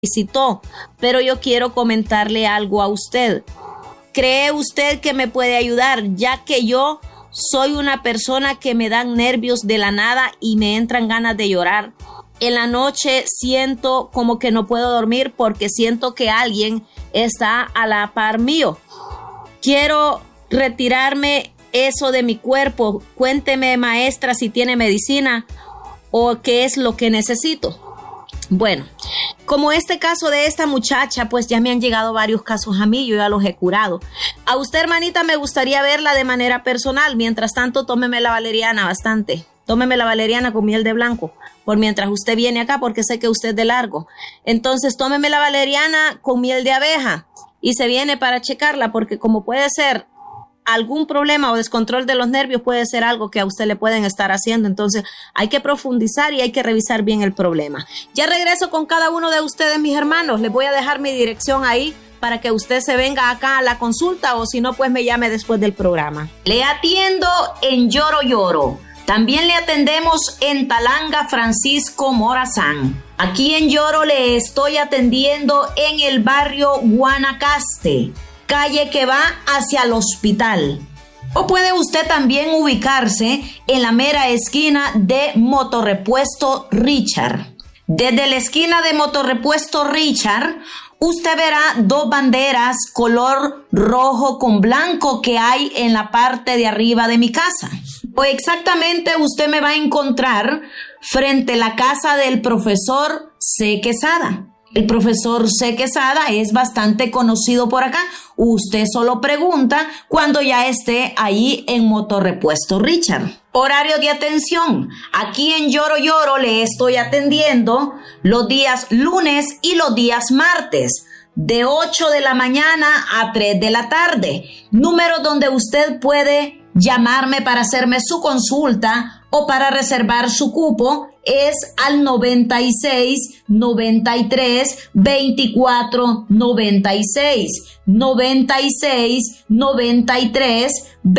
visitó, pero yo quiero comentarle algo a usted. ¿Cree usted que me puede ayudar? Ya que yo soy una persona que me dan nervios de la nada y me entran ganas de llorar. En la noche siento como que no puedo dormir porque siento que alguien está a la par mío. Quiero retirarme eso de mi cuerpo. Cuénteme, maestra, si tiene medicina o qué es lo que necesito. Bueno, como este caso de esta muchacha, pues ya me han llegado varios casos a mí, yo ya los he curado. A usted, hermanita, me gustaría verla de manera personal. Mientras tanto, tómeme la valeriana bastante. Tómeme la valeriana con miel de blanco, por mientras usted viene acá, porque sé que usted es de largo. Entonces, tómeme la valeriana con miel de abeja y se viene para checarla, porque como puede ser algún problema o descontrol de los nervios, puede ser algo que a usted le pueden estar haciendo. Entonces hay que profundizar y hay que revisar bien el problema. Ya regreso con cada uno de ustedes, mis hermanos. Les voy a dejar mi dirección ahí para que usted se venga acá a la consulta, o si no, pues me llame después del programa. Le atiendo en Lloro Lloro. También le atendemos en Talanga Francisco Morazán. Aquí en Lloro le estoy atendiendo en el barrio Guanacaste, calle que va hacia el hospital. O puede usted también ubicarse en la mera esquina de Motorrepuesto Richard. Desde la esquina de Motorrepuesto Richard, usted verá dos banderas color rojo con blanco que hay en la parte de arriba de mi casa. O exactamente usted me va a encontrar frente a la casa del profesor C. Quesada. El profesor C. Quesada es bastante conocido por acá. Usted solo pregunta cuando ya esté ahí en Motorrepuesto Richard. Horario de atención. Aquí en Lloro Lloro le estoy atendiendo los días lunes y los días martes, de 8 de la mañana a 3 de la tarde. Número donde usted puede llamarme para hacerme su consulta o para reservar su cupo es al 96 93 24 96 96 93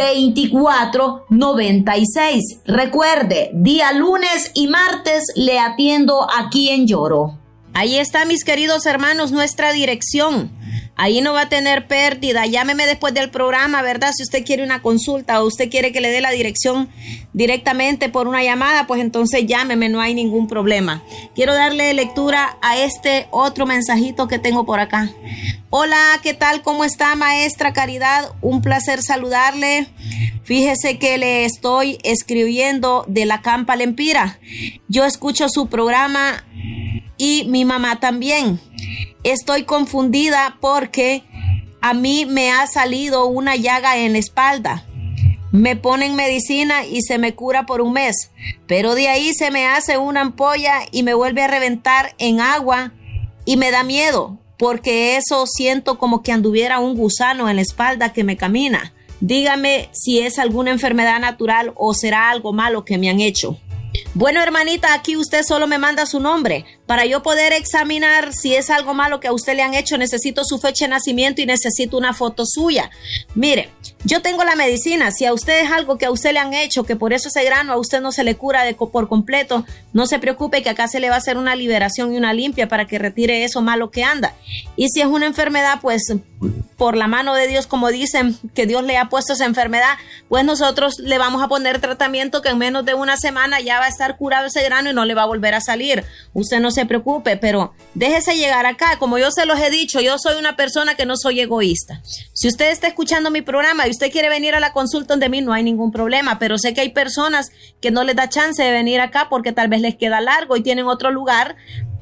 24 96. Recuerde, día lunes y martes le atiendo aquí en Lloro. Ahí está, mis queridos hermanos, nuestra dirección. Ahí no va a tener pérdida. Llámeme después del programa, ¿verdad? Si usted quiere una consulta o usted quiere que le dé la dirección directamente por una llamada, pues entonces llámeme, no hay ningún problema. Quiero darle lectura a este otro mensajito que tengo por acá. Hola, ¿qué tal? ¿Cómo está, maestra Caridad? Un placer saludarle. Fíjese que le estoy escribiendo de la Campa Lempira. Yo escucho su programa y mi mamá también. Estoy confundida porque a mí me ha salido una llaga en la espalda. Me ponen medicina y se me cura por un mes, pero de ahí se me hace una ampolla y me vuelve a reventar en agua y me da miedo porque eso siento como que anduviera un gusano en la espalda que me camina. Dígame si es alguna enfermedad natural o será algo malo que me han hecho. Bueno, hermanita, aquí usted solo me manda su nombre. Para yo poder examinar si es algo malo que a usted le han hecho, necesito su fecha de nacimiento y necesito una foto suya. Mire, yo tengo la medicina. Si a usted es algo que a usted le han hecho, que por eso ese grano a usted no se le cura por completo, no se preocupe que acá se le va a hacer una liberación y una limpia para que retire eso malo que anda. Y si es una enfermedad, pues por la mano de Dios, como dicen, que Dios le ha puesto esa enfermedad, pues nosotros le vamos a poner tratamiento que en menos de una semana ya va a estar curado ese grano y no le va a volver a salir. Usted no se preocupe, pero déjese llegar acá. Como yo se los he dicho, yo soy una persona que no soy egoísta. Si usted está escuchando mi programa y usted quiere venir a la consulta donde mí, no hay ningún problema, pero sé que hay personas que no les da chance de venir acá porque tal vez les queda largo y tienen otro lugar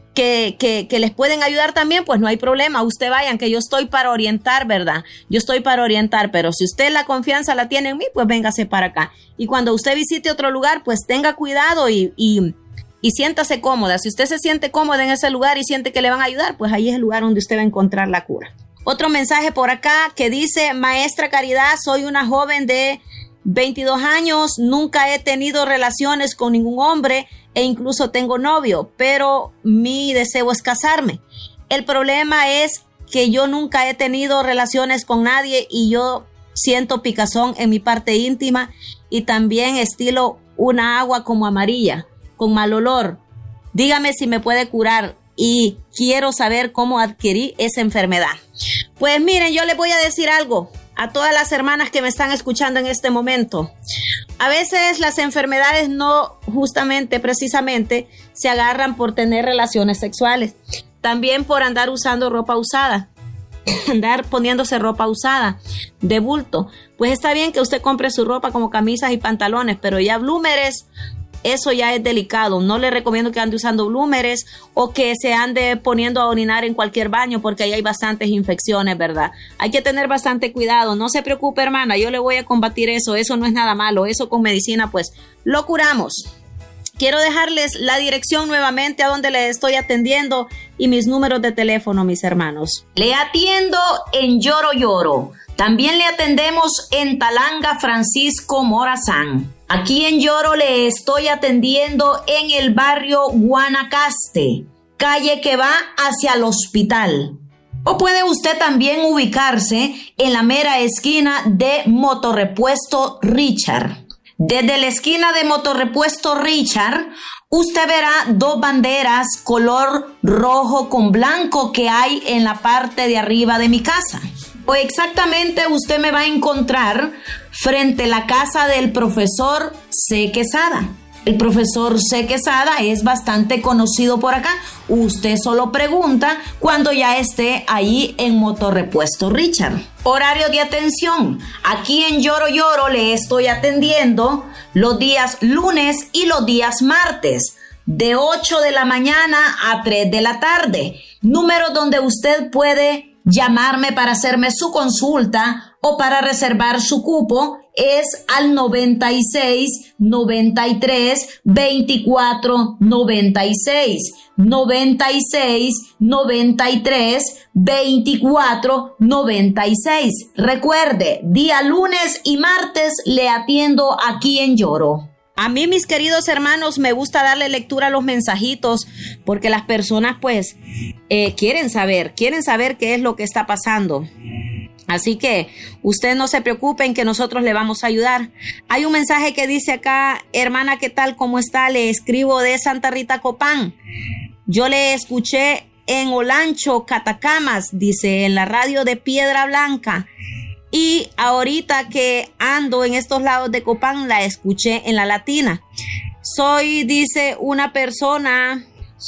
que les pueden ayudar también, pues no hay problema, usted vayan, que yo estoy para orientar, ¿verdad? Yo estoy para orientar, pero si usted la confianza la tiene en mí, pues véngase para acá. Y cuando usted visite otro lugar, pues tenga cuidado y siéntase cómoda. Si usted se siente cómoda en ese lugar y siente que le van a ayudar, pues ahí es el lugar donde usted va a encontrar la cura. Otro mensaje por acá que dice: maestra Caridad, soy una joven de 22 años, nunca he tenido relaciones con ningún hombre e incluso tengo novio, pero mi deseo es casarme. El problema es que yo nunca he tenido relaciones con nadie y yo siento picazón en mi parte íntima y también estilo una agua como amarilla, con mal olor. Dígame si me puede curar y quiero saber cómo adquirí esa enfermedad. Pues miren, yo les voy a decir algo a todas las hermanas que me están escuchando en este momento. A veces las enfermedades no precisamente se agarran por tener relaciones sexuales, también por andar usando ropa usada, andar poniéndose ropa usada de bulto. Pues está bien que usted compre su ropa como camisas y pantalones, pero ya blúmeres, eso ya es delicado. No le recomiendo que ande usando blúmeres o que se ande poniendo a orinar en cualquier baño, porque ahí hay bastantes infecciones, ¿verdad? Hay que tener bastante cuidado. No se preocupe, hermana, yo le voy a combatir eso. Eso no es nada malo. Eso con medicina, pues, lo curamos. Quiero dejarles la dirección nuevamente a donde le estoy atendiendo y mis números de teléfono, mis hermanos. Le atiendo en Lloro Lloro. También le atendemos en Talanga Francisco Morazán. Aquí en Lloro le estoy atendiendo en el barrio Guanacaste, calle que va hacia el hospital. O puede usted también ubicarse en la mera esquina de Motorrepuesto Richard. Desde la esquina de Motorrepuesto Richard, usted verá dos banderas color rojo con blanco que hay en la parte de arriba de mi casa. O exactamente usted me va a encontrar frente a la casa del profesor C. Quesada. El profesor C. Quesada es bastante conocido por acá. Usted solo pregunta cuando ya esté ahí en Motorrepuesto Richard. Horario de atención. Aquí en Lloro Lloro le estoy atendiendo los días lunes y los días martes, de 8 de la mañana a 3 de la tarde. Número donde usted puede llamarme para hacerme su consulta o para reservar su cupo es al 96 93 24 96 96 93 24 96. Recuerde, día lunes y martes le atiendo aquí en Lloro. A mí, mis queridos hermanos, me gusta darle lectura a los mensajitos porque las personas pues quieren saber qué es lo que está pasando. Así que usted no se preocupen, que nosotros le vamos a ayudar. Hay un mensaje que dice acá: hermana, ¿qué tal? ¿Cómo está? Le escribo de Santa Rita Copán. Yo le escuché en Olancho, Catacamas, dice, en la radio de Piedra Blanca. Y ahorita que ando en estos lados de Copán, la escuché en La Latina. Soy una persona,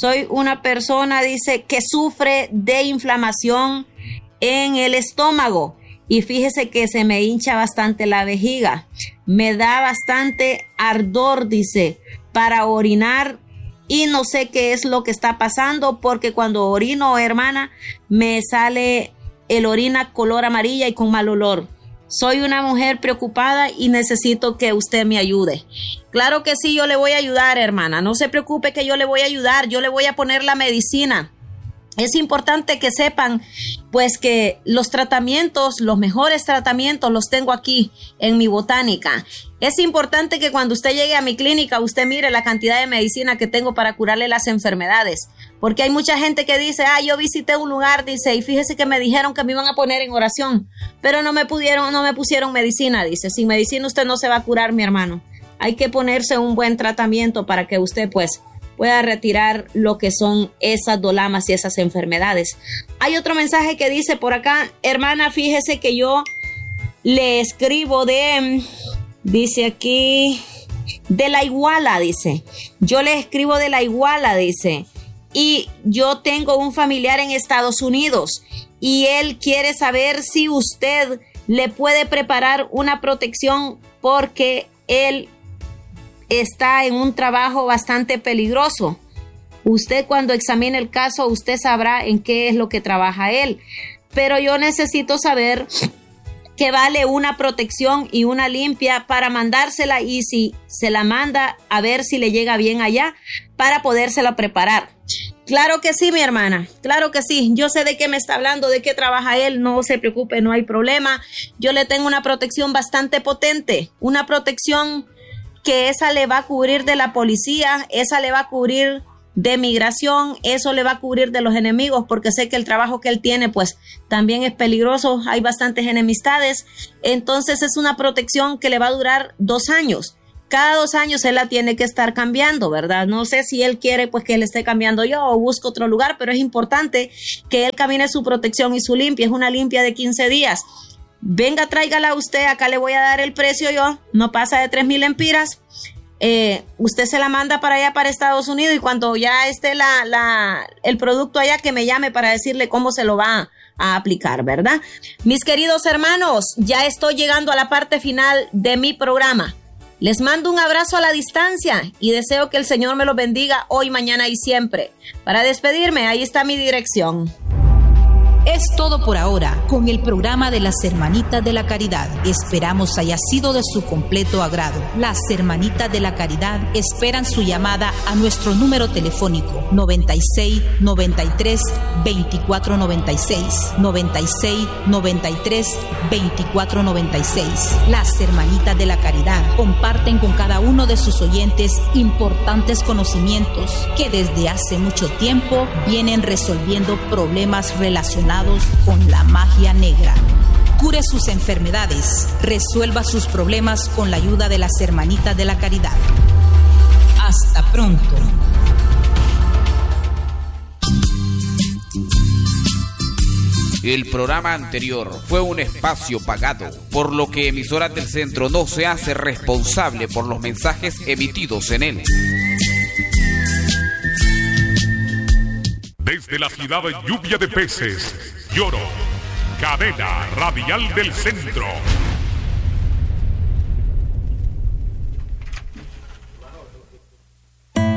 dice, que sufre de inflamación en el estómago. Y fíjese que se me hincha bastante la vejiga. Me da bastante ardor, dice, para orinar. Y no sé qué es lo que está pasando, porque cuando orino, hermana, me sale el orina color amarilla y con mal olor. Soy una mujer preocupada y necesito que usted me ayude. Claro que sí, yo le voy a ayudar, hermana. No se preocupe que yo le voy a ayudar. Yo le voy a poner la medicina. Es importante que sepan, pues, que los tratamientos, los mejores tratamientos, los tengo aquí en mi botánica. Es importante que cuando usted llegue a mi clínica, usted mire la cantidad de medicina que tengo para curarle las enfermedades. Porque hay mucha gente que dice, yo visité un lugar, dice, y fíjese que me dijeron que me iban a poner en oración, pero no me pusieron medicina, dice. Sin medicina usted no se va a curar, mi hermano. Hay que ponerse un buen tratamiento para que usted, pues, pueda retirar lo que son esas dolamas y esas enfermedades. Hay otro mensaje que dice por acá: hermana, fíjese que yo le escribo dice aquí, de La Iguala, dice. Yo le escribo de La Iguala, dice. Y yo tengo un familiar en Estados Unidos y él quiere saber si usted le puede preparar una protección porque él está en un trabajo bastante peligroso. Usted, cuando examine el caso, usted sabrá en qué es lo que trabaja él. Pero yo necesito saber qué vale una protección y una limpia para mandársela, y si se la manda, a ver si le llega bien allá para podérsela preparar. Claro que sí, mi hermana, claro que sí. Yo sé de qué me está hablando, de qué trabaja él, no se preocupe, no hay problema. Yo le tengo una protección bastante potente, una protección que esa le va a cubrir de la policía, esa le va a cubrir de migración, eso le va a cubrir de los enemigos, porque sé que el trabajo que él tiene pues también es peligroso, hay bastantes enemistades. Entonces es una protección que le va a durar 2 años. cada 2 años él la tiene que estar cambiando, ¿verdad? No sé si él quiere pues que le esté cambiando yo o busco otro lugar, pero es importante que él camine su protección y su limpia. Es una limpia de 15 días. Venga, tráigala usted, acá le voy a dar el precio yo, no pasa de 3,000 lempiras. Usted se la manda para allá, para Estados Unidos, y cuando ya esté el producto allá, que me llame para decirle cómo se lo va a aplicar, ¿verdad? Mis queridos hermanos, ya estoy llegando a la parte final de mi programa. Les mando un abrazo a la distancia y deseo que el Señor me los bendiga hoy, mañana y siempre. Para despedirme, ahí está mi dirección. Es todo por ahora con el programa de las Hermanitas de la Caridad. Esperamos haya sido de su completo agrado. Las Hermanitas de la Caridad esperan su llamada a nuestro número telefónico 96 93 24 96, 96 93 24 96. Las Hermanitas de la Caridad comparten con cada uno de sus oyentes importantes conocimientos que desde hace mucho tiempo vienen resolviendo problemas relacionados con la magia negra. Cure sus enfermedades, resuelva sus problemas con la ayuda de las Hermanitas de la Caridad. Hasta pronto. El programa anterior fue un espacio pagado, por lo que Emisoras del Centro no se hace responsable por los mensajes emitidos en él. Desde la ciudad Lluvia de Peces, Lloro, cadena radial del centro.